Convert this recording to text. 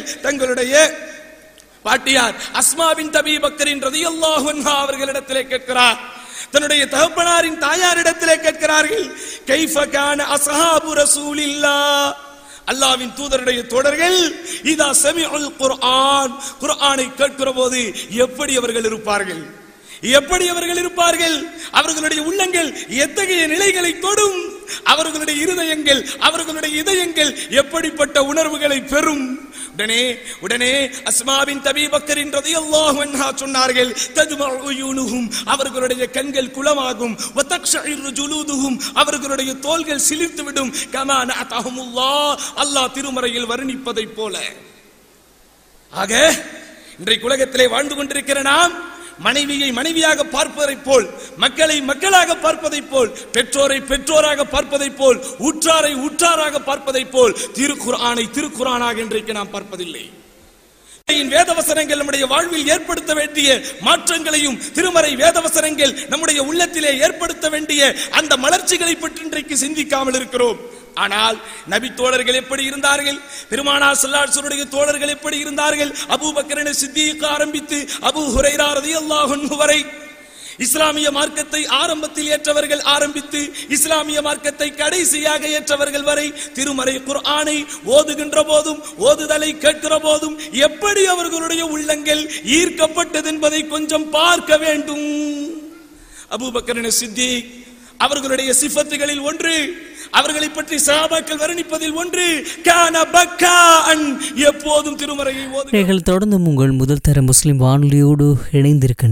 தங்களுடைய பாட்டியார் அஸ்மா பின்த் அபீ பக்கர் ரலியல்லாஹு அன்ஹா அவர்களிடத்திலே கேட்கிறார். தன்னுடைய தகப்பனாரின் தாயாரிடத்திலே கேட்கிறார்கள், கைஃப கான அஸ்ஹாபு ரசூலில்லாஹ், அல்லாஹ்வின் தூதருடைய தோழர்கள் இதா சமிஉல் குர்ஆன், குர்ஆனை கேட்கிற போது எப்படி அவர்கள் இருப்பார்கள், எப்படி அவர்கள் இருப்பார்கள், அவர்களுடைய உள்ளங்கள் எத்தகைய நிலைகளை தொடும், அவர்களுடைய இருதயங்கள் அவர்களுடைய இதயங்கள் எப்படிப்பட்ட உணர்வுகளை பெறும். உடனே அஸ்மா பின்த் அபீ பக்கர் ரலியல்லாஹு அன்ஹா சொன்னார்கள், தஜ்மஉ உயூனுஹும், அவர்களுடைய கண்கள் குளமாகும், வ தக்ஷஇரு ஜுலூதுஹும், அவர்களுடைய தோள்கள் சிலிர்த்துவிடும், கமா நஅதஹுமுல்லாஹ், அல்லாஹ் திருமறையில் வர்ணிப்பதை போல. ஆக இன்றைக்கு உலகத்திலே வாழ்ந்து கொண்டிருக்கிற நாம் மனைவியை மனைவியாக பார்ப்பதை போல், மக்களை மக்களாக பார்ப்பதை போல், பெற்றோரை பெற்றோராக பார்ப்பதை போல், உற்றாரை உற்றாராக பார்ப்பதை போல் திருக்குர்ஆனை திருக்குர்ஆனாக இன்றைக்கு நாம் பார்ப்பதில்லை. வேதவசனங்கள் நம்முடைய வாழ்வில் ஏற்படுத்த வேண்டிய மாற்றங்களையும் திருமறை வேதவசனங்கள் நம்முடைய உள்ளத்திலே ஏற்படுத்த வேண்டிய அந்த மலர்ச்சிகளை பற்றி இன்றைக்கு சிந்திக்காமல் இருக்கிறோம். ஆனால் நபி தோழர்கள் எப்படி இருந்தார்கள், பெருமானார் ஸல்லல்லாஹு அலைஹி வஸல்லம் தோழர்கள் எப்படி இருந்தார்கள், அபூபக்கர் சித்தீக் ஆரம்பித்து அபூ ஹுரைரா ரலியல்லாஹு அன்ஹு வரை இஸ்லாமிய மார்க்கத்தை ஆரம்பத்தில் ஏற்றவர்கள் ஆரம்பித்து இஸ்லாமிய மார்க்கத்தை கடைசியாக ஏற்றவர்கள் வரை திருமறை குர்ஆனை ஓதுகின்ற போதும் ஓதுதலை கேட்கிற போதும் எப்படி அவர்களுடைய உள்ளங்கள் ஈர்க்கப்பட்டது என்பதை கொஞ்சம் பார்க்க வேண்டும். அபூபக்கர் சித்தீக் அவர்களுடைய சிஃபத்துகளில் ஒன்று, அவர்களை பற்றி சஹாபாக்கள் வர்ணிப்பதில் ஒன்று, கான பக்கான், எப்போதும் திருமறையை ஓதுகிறார். தொடர்ந்து உங்கள் முதல் தர முஸ்லிம் வானொலியோடு இணைந்திருக்கின்றனர்.